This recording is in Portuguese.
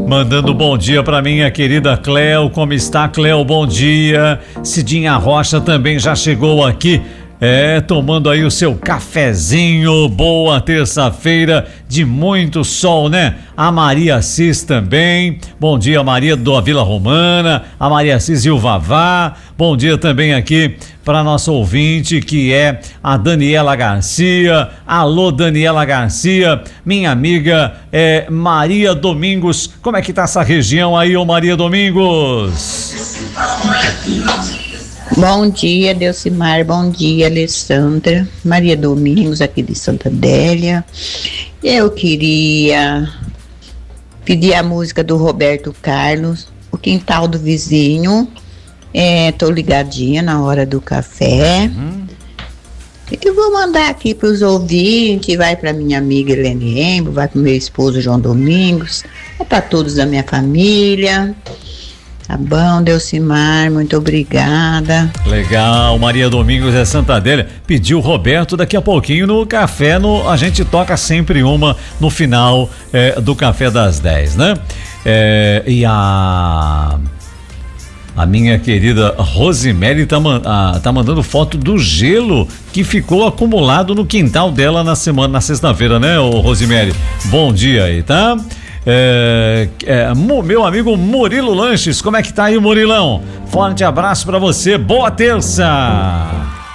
Mandando bom dia pra minha querida Cleo. Como está, Cleo? Bom dia. Cidinha Rocha também já chegou aqui. Tomando aí o seu cafezinho. Boa terça-feira de muito sol, né? A Maria Assis também. Bom dia, Maria do Vila Romana. A Maria Assis e o Vavá. Bom dia também aqui para nossa ouvinte, que é a Daniela Garcia. Alô, Daniela Garcia. Minha amiga Maria Domingos. Como é que tá essa região aí, ô Maria Domingos? Bom dia, Delcimar, bom dia, Alessandra, Maria Domingos, aqui de Santa Adélia. Eu queria pedir a música do Roberto Carlos, O Quintal do Vizinho. Tô ligadinha na hora do café. Eu vou mandar aqui para os ouvintes, vai para minha amiga Helene Embo, vai para o meu esposo João Domingos, para todos da minha família. Tá bom, Delcimar, muito obrigada. Legal, Maria Domingos Santa Adélia. Pediu o Roberto, daqui a pouquinho no café, a gente toca sempre uma no final do café das 10, né? E a minha querida Rosemary tá mandando foto do gelo que ficou acumulado no quintal dela na sexta-feira, né, ô Rosemary? Bom dia aí, tá? Meu amigo Murilo Lanches, como é que tá aí, Murilão? Forte abraço pra você, boa terça!